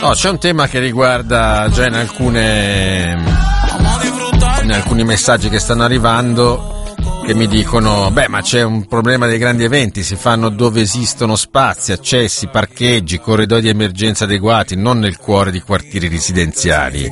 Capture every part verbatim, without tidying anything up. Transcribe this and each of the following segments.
No, c'è un tema che riguarda già in alcune in alcuni messaggi che stanno arrivando, che mi dicono: beh, ma c'è un problema dei grandi eventi, si fanno dove esistono spazi, accessi, parcheggi, corridoi di emergenza adeguati, non nel cuore di quartieri residenziali.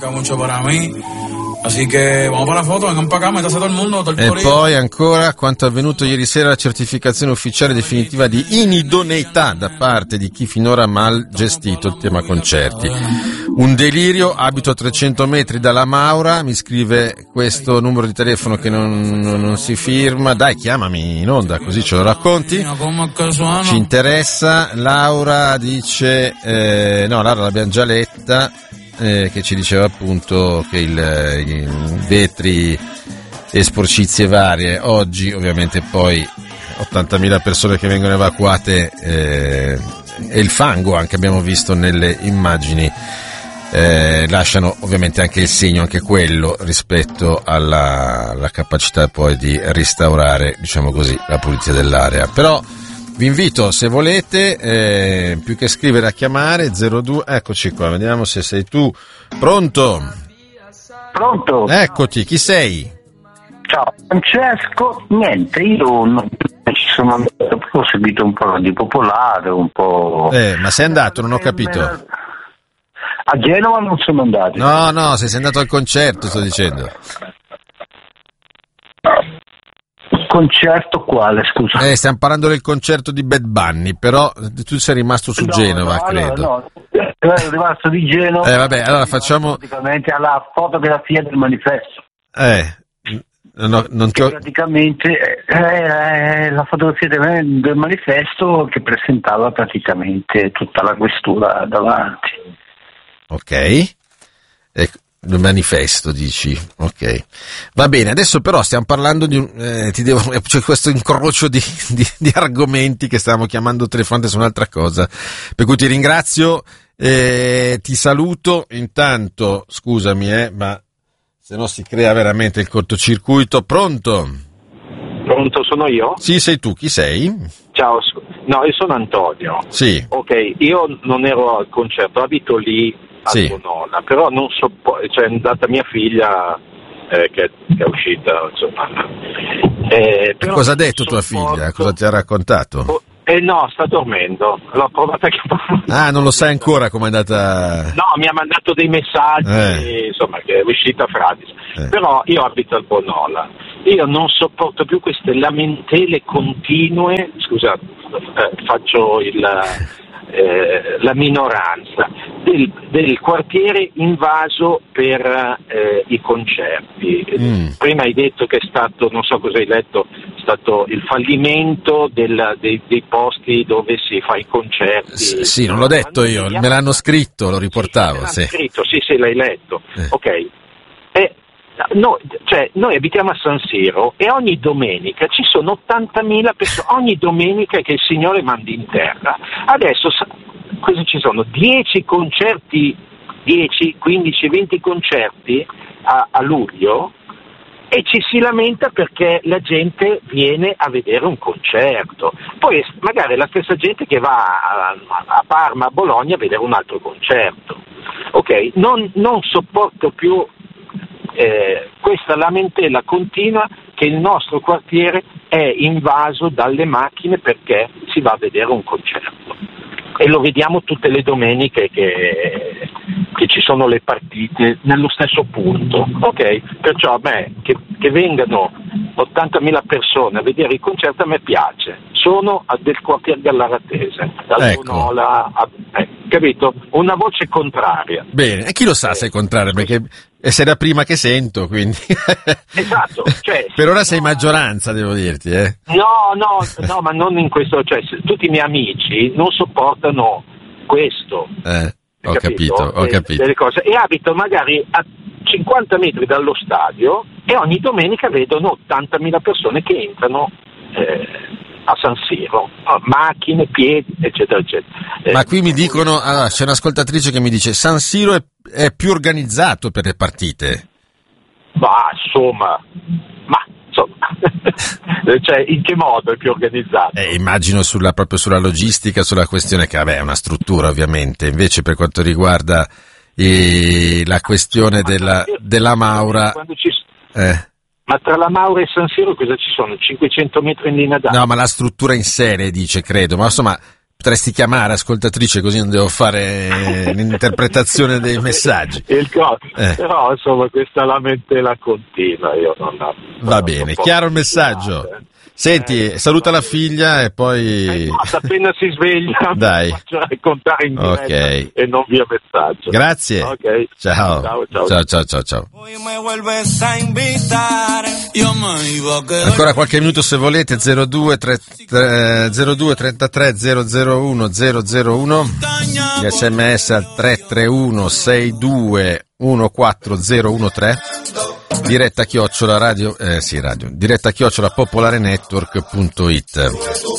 E poi ancora, quanto avvenuto ieri sera, la certificazione ufficiale definitiva di inidoneità da parte di chi finora ha mal gestito il tema concerti. Un delirio, abito a trecento metri dalla Maura, mi scrive questo numero di telefono che non, non, non si firma. Dai, chiamami in onda così ce lo racconti, ci interessa. Laura dice eh, no, Laura l'abbiamo già letta, eh, che ci diceva appunto che il, i vetri e sporcizie varie. Oggi ovviamente poi ottantamila persone che vengono evacuate, eh, e il fango anche abbiamo visto nelle immagini, eh, lasciano ovviamente anche il segno, anche quello, rispetto alla, alla capacità poi di restaurare, diciamo così, la pulizia dell'area. Però vi invito, se volete, eh, più che scrivere, a chiamare zero due, eccoci qua, vediamo se sei tu. Pronto? Pronto? Eccoti, chi sei? Ciao Francesco, niente, io non ci sono andato, ho seguito un po' di Popolare, un po'... Eh, ma sei andato, non ho capito. A Genova non sono andato. No, no, se sei andato al concerto, sto dicendo. Concerto quale, scusa? Eh, stiamo parlando del concerto di Bad Bunny, però tu sei rimasto su no, Genova, no, credo. No, no, sono rimasto di Genova. Eh, vabbè, allora facciamo... Praticamente alla fotografia del manifesto. Eh, no, non ti ho... Praticamente è la fotografia del, del manifesto che presentava praticamente tutta la questura davanti. Ok. Ecco. Il manifesto, dici, ok, va bene. Adesso però stiamo parlando di un, eh, ti devo, c'è questo incrocio di, di, di argomenti che stiamo chiamando telefonate su un'altra cosa, per cui ti ringrazio, eh, ti saluto. Intanto scusami, eh, ma se no si crea veramente il cortocircuito. Pronto? Pronto, sono io? Sì, sei tu, chi sei? Ciao, no, io sono Antonio. Sì. Ok, io non ero al concerto, abito lì a sì. Bonona, però non so, cioè è andata mia figlia eh, che, che è uscita, insomma. Eh, e cosa ha detto tua figlia? Cosa ti ha raccontato? Oh, eh no, sta dormendo. L'ho provata a chiamare. Ah, non lo sai ancora com'è andata? No, mi ha mandato dei messaggi, eh. insomma, che è uscita Fradis. Eh. Però io abito al Bonola. Io non sopporto più queste lamentele continue. Scusa, eh, faccio il... Eh, la minoranza del, del quartiere invaso per eh, i concerti. Mm. Prima hai detto che è stato, non so cosa hai letto, è stato il fallimento del, dei, dei posti dove si fa i concerti. S- sì, non l'ho detto io, me l'hanno scritto, lo riportavo. Sì, sì. scritto, sì, sì, l'hai letto. Eh. Ok. E, no, cioè, noi abitiamo a San Siro e ogni domenica ci sono ottantamila persone, ogni domenica che il Signore manda in terra. Adesso cosa ci sono? dieci concerti, dieci, quindici, venti concerti a, a luglio, e ci si lamenta perché la gente viene a vedere un concerto. Poi magari è la stessa gente che va a, a Parma, a Bologna a vedere un altro concerto. Ok, non, non sopporto più Eh, questa lamentela continua che il nostro quartiere è invaso dalle macchine perché si va a vedere un concerto, e lo vediamo tutte le domeniche che, che ci sono le partite nello stesso punto. Ok, perciò a me che, che vengano ottantamila persone a vedere il concerto a me piace. Sono a, del quartiere Gallaratese, dalla ecco. Bonola, a, eh, capito? Una voce contraria. Bene, e chi lo sa se è contrario, perché sei la prima che sento, quindi. Esatto. Cioè, per ora no, sei maggioranza, devo dirti, eh. No, no, no, ma non in questo, cioè tutti i miei amici non sopportano questo. Eh, ho capito, capito, ho capito. Delle cose. E abito magari a cinquanta metri dallo stadio e ogni domenica vedono ottantamila persone che entrano eh, a San Siro, macchine, piedi, eccetera, eccetera. Ma qui mi dicono, allora, c'è un'ascoltatrice che mi dice San Siro è, è più organizzato per le partite. Ma insomma, ma insomma, cioè in che modo è più organizzato? Eh, immagino sulla, proprio sulla logistica, sulla questione che vabbè è una struttura ovviamente, invece per quanto riguarda eh, la questione della, della Maura... Quando ci... eh. Ma tra la Maura e San Siro cosa ci sono? cinquecento metri in linea d'acqua? No, ma la struttura in sé ne dice, credo, ma insomma potresti chiamare ascoltatrice così non devo fare l'interpretazione dei messaggi. Il co- eh. Però insomma questa lamentela continua, io non ho, Va non bene, so chiaro il messaggio. Tirare. Senti, eh, saluta la figlia e poi... Eh, basta, appena si sveglia Dai. faccio raccontare in diretta Ok. e non via messaggio. Grazie. Okay. Ciao. Ciao, ciao. Ciao, ciao, ciao, ciao. Ancora qualche minuto se volete, zero due trentatré zero zero uno zero zero uno, gli sms al tre tre uno sei due uno quattro zero uno tre, diretta chiocciola radio, eh sì radio, diretta chiocciola popolarenetwork punto it.